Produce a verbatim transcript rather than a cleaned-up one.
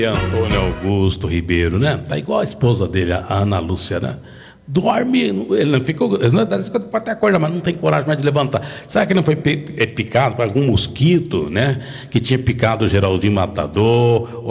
Antônio Augusto Ribeiro, né? Tá igual a esposa dele, a Ana Lúcia, né? Dorme, ele não ficou. Ele não, pode até acordar, mas não tem coragem mais de levantar. Sabe que ele não foi picado por algum mosquito, né? Que tinha picado o Geraldinho Matador,